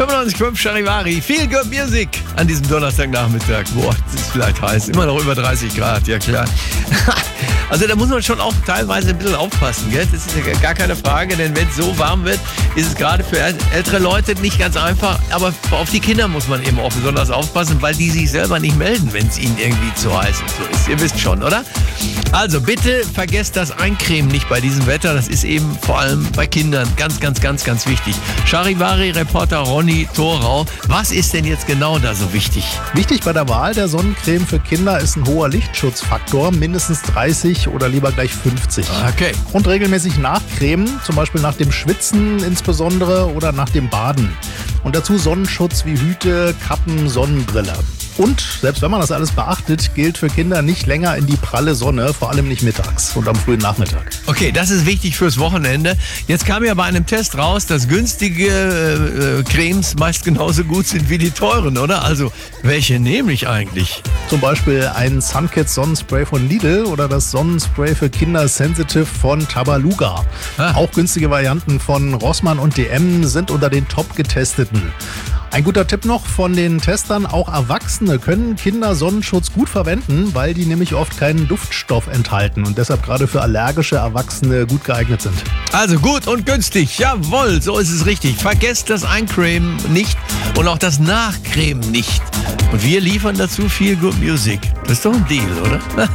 95,5 Charivari. Feel Good Music an diesem Donnerstagnachmittag. Boah, das ist vielleicht heiß. Immer noch über 30 Grad, ja klar. Also da muss man schon auch teilweise ein bisschen aufpassen, gell? Das ist ja gar keine Frage, denn wenn es so warm wird, ist es gerade für ältere Leute nicht ganz einfach. Aber auf die Kinder muss man eben auch besonders aufpassen, weil die sich selber nicht melden, wenn es ihnen irgendwie zu heiß und so ist. Ihr wisst schon, oder? Also bitte vergesst das Eincremen nicht bei diesem Wetter. Das ist eben vor allem bei Kindern ganz, ganz, ganz, ganz wichtig. Charivari-Reporter Ronny Thorau, was ist denn jetzt genau da so wichtig? Wichtig bei der Wahl der Sonnencreme für Kinder ist ein hoher Lichtschutzfaktor, mindestens 30 oder lieber gleich 50. Okay. Und regelmäßig nachcremen, zum Beispiel nach dem Schwitzen insbesondere oder nach dem Baden. Und dazu Sonnenschutz wie Hüte, Kappen, Sonnenbrille. Und selbst wenn man das alles beachtet, gilt für Kinder nicht länger in die pralle Sonne, vor allem nicht mittags und am frühen Nachmittag. Okay, das ist wichtig fürs Wochenende. Jetzt kam ja bei einem Test raus, dass günstige Cremes meist genauso gut sind wie die teuren, oder? Also, welche nehme ich eigentlich? Zum Beispiel ein Sunkids Sonnenspray von Lidl oder das Sonnenspray für Kinder Sensitive von Tabaluga. Auch günstige Varianten von Rossmann und DM sind unter den top getesteten. Ein guter Tipp noch von den Testern, auch Erwachsene können Kinder-Sonnenschutz gut verwenden, weil die nämlich oft keinen Duftstoff enthalten und deshalb gerade für allergische Erwachsene gut geeignet sind. Also gut und günstig, jawohl, so ist es richtig. Vergesst das Eincremen nicht und auch das Nachcremen nicht. Und wir liefern dazu Feel Good Music. Das ist doch ein Deal, oder?